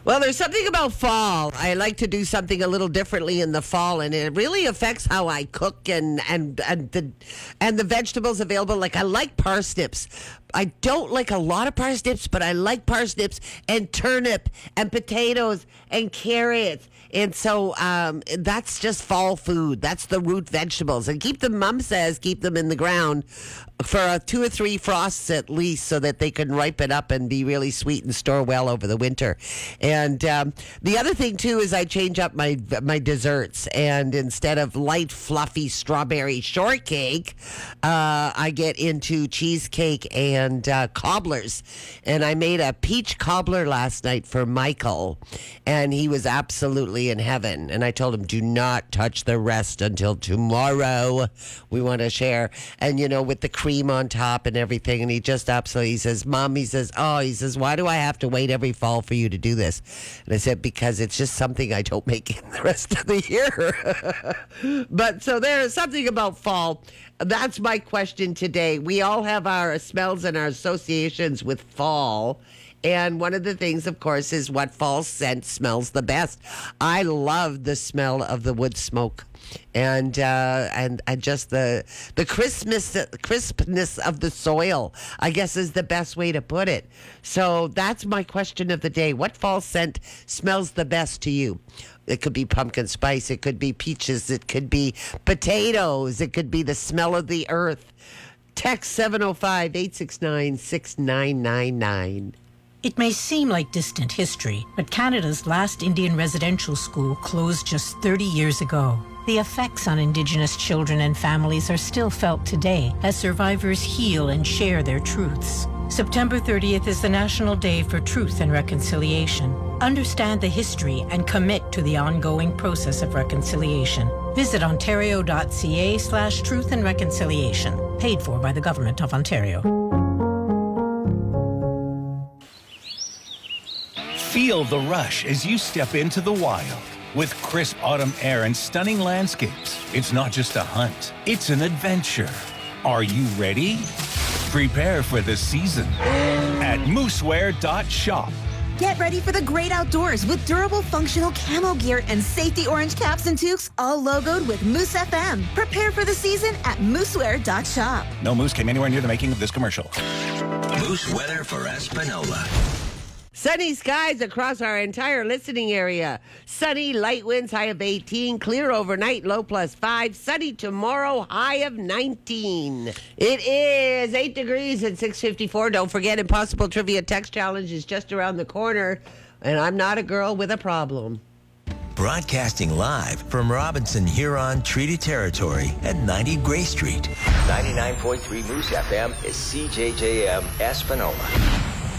Well, there's something about fall. I like to do something a little differently in the fall, and it really affects how I cook and the vegetables available. Like I like parsnips. I don't like a lot of parsnips, but I like parsnips and turnip and potatoes and carrots. And so that's just fall food. That's the root vegetables. And Mom says, keep them in the ground for 2 or 3 frosts at least so that they can ripen up and be really sweet and store well over the winter. And the other thing, too, is I change up my desserts. And instead of light, fluffy strawberry shortcake, I get into cheesecake and cobblers. And I made a peach cobbler last night for Michael. And he was absolutely in heaven. And I told him, do not touch the rest until tomorrow. We want to share. And, with the cream on top and everything. And he just absolutely, he says, Mom, he says, why do I have to wait every fall for you to do this? And I said, because it's just something I don't make in the rest of the year. But so there's something about fall. That's my question today. We all have our smells and our associations with fall. And one of the things, of course, is what fall scent smells the best. I love the smell of the wood smoke, and just the crispness of the soil, I guess, is the best way to put it. So that's my question of the day. What fall scent smells the best to you? It could be pumpkin spice. It could be peaches. It could be potatoes. It could be the smell of the earth. Text 705-869-6999. It may seem like distant history, but Canada's last Indian residential school closed just 30 years ago. The effects on Indigenous children and families are still felt today as survivors heal and share their truths. September 30th is the National Day for Truth and Reconciliation. Understand the history and commit to the ongoing process of reconciliation. Visit ontario.ca/truth and reconciliation. Paid for by the Government of Ontario. Feel the rush as you step into the wild. With crisp autumn air and stunning landscapes, it's not just a hunt, it's an adventure. Are you ready? Prepare for the season at moosewear.shop. Get ready for the great outdoors with durable, functional camo gear and safety orange caps and toques, all logoed with Moose FM. Prepare for the season at moosewear.shop. No moose came anywhere near the making of this commercial. Moose weather for Espanola. Sunny skies across our entire listening area. Sunny, light winds, high of 18. Clear overnight, low +5. Sunny tomorrow, high of 19. It is 8 degrees at 6:54. Don't forget, Impossible Trivia Text Challenge is just around the corner. And I'm not a girl with a problem. Broadcasting live from Robinson Huron Treaty Territory at 90 Gray Street. 99.3 Moose FM is CJJM Espanola.